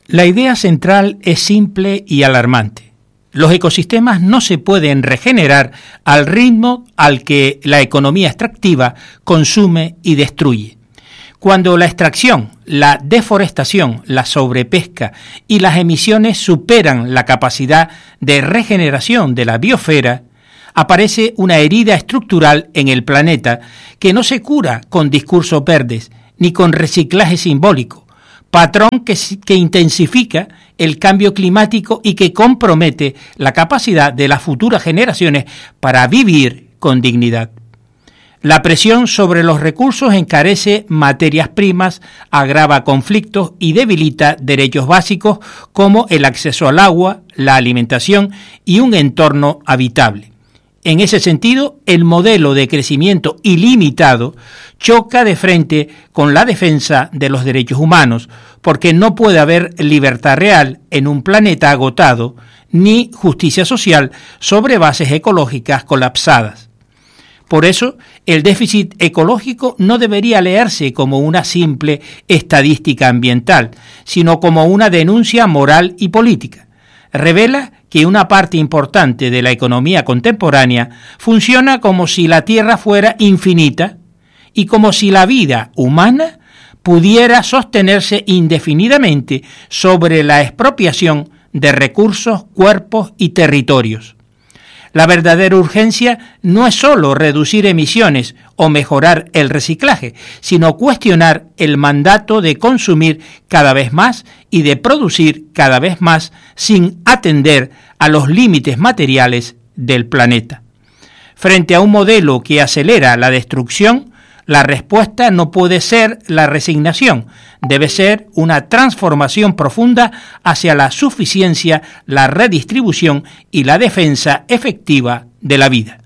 La idea central es simple y alarmante. Los ecosistemas no se pueden regenerar al ritmo al que la economía extractiva consume y destruye. Cuando la extracción, la deforestación, la sobrepesca y las emisiones superan la capacidad de regeneración de la biosfera, aparece una herida estructural en el planeta que no se cura con discursos verdes ni con reciclaje simbólico, patrón que intensifica el cambio climático y que compromete la capacidad de las futuras generaciones para vivir con dignidad. La presión sobre los recursos encarece materias primas, agrava conflictos y debilita derechos básicos como el acceso al agua, la alimentación y un entorno habitable. En ese sentido, el modelo de crecimiento ilimitado choca de frente con la defensa de los derechos humanos, porque no puede haber libertad real en un planeta agotado, ni justicia social sobre bases ecológicas colapsadas. Por eso, el déficit ecológico no debería leerse como una simple estadística ambiental, sino como una denuncia moral y política. Revela que una parte importante de la economía contemporánea funciona como si la Tierra fuera infinita y como si la vida humana pudiera sostenerse indefinidamente sobre la expropiación de recursos, cuerpos y territorios. La verdadera urgencia no es solo reducir emisiones o mejorar el reciclaje, sino cuestionar el mandato de consumir cada vez más y de producir cada vez más sin atender a los límites materiales del planeta. Frente a un modelo que acelera la destrucción, la respuesta no puede ser la resignación, debe ser una transformación profunda hacia la suficiencia, la redistribución y la defensa efectiva de la vida.